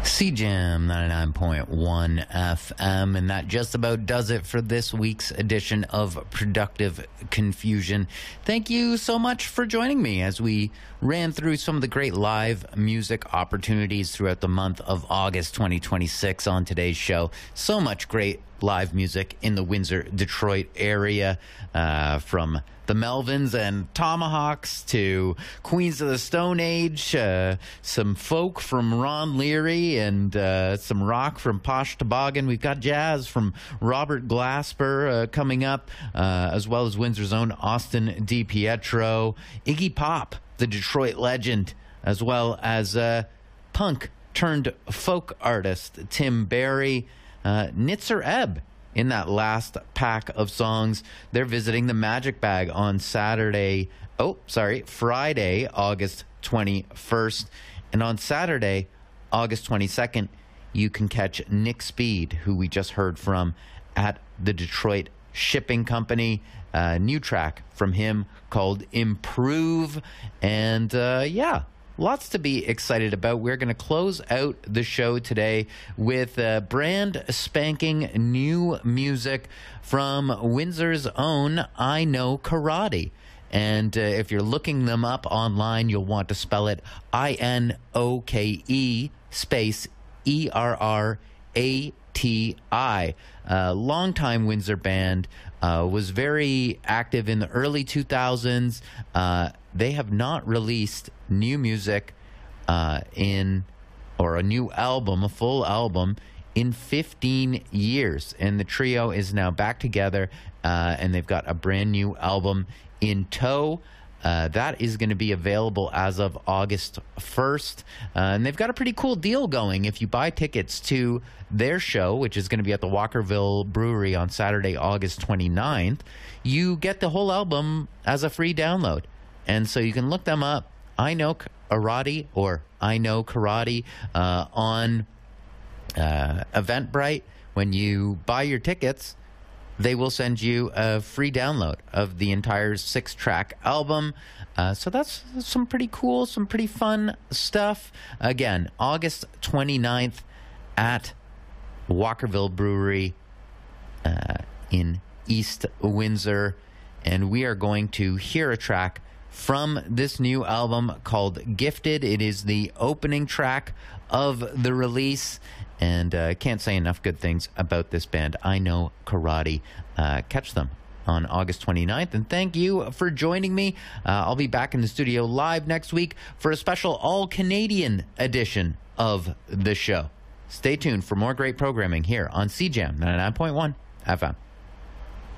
CJAM 99.1 FM, and that just about does it for this week's edition of Productive Confusion. Thank you so much for joining me as we ran through some of the great live music opportunities throughout the month of August 2026 on today's show. So much great live music in the Windsor, Detroit area, from the Melvins and Tomahawks to Queens of the Stone Age, some folk from Ron Leary, and some rock from Posh Toboggan. We've got jazz from Robert Glasper coming up, as well as Windsor's own Austin DiPietro, Iggy Pop, the Detroit legend, as well as punk turned folk artist Tim Barry, Nitzer Ebb. In that last pack of songs, they're visiting the Magic Bag on Friday, August 21st. And on Saturday, August 22nd, you can catch Nick Speed, who we just heard from at the Detroit Shipping Company. New track from him called Improve. And lots to be excited about. We're going to close out the show today with brand spanking new music from Windsor's own I Know Karate. And if you're looking them up online, you'll want to spell it INOKE space ERRATI. Longtime Windsor band, was very active in the early 2000s. They have not released new music a new album, a full album, in 15 years. And the trio is now back together, and they've got a brand new album in tow. That is going to be available as of August 1st. And they've got a pretty cool deal going. If you buy tickets to their show, which is going to be at the Walkerville Brewery on Saturday, August 29th, you get the whole album as a free download. And so you can look them up, I Know Karate, or I Know Karate, on Eventbrite. When you buy your tickets, they will send you a free download of the entire 6-track album. So that's some pretty cool, some pretty fun stuff. Again, August 29th at Walkerville Brewery in East Windsor. And we are going to hear a track from this new album called Gifted. It is the opening track of the release. And can't say enough good things about this band, I Know Karate. Catch them on August 29th. And thank you for joining me. I'll be back in the studio live next week for a special all-Canadian edition of the show. Stay tuned for more great programming here on CJAM 99.1 FM.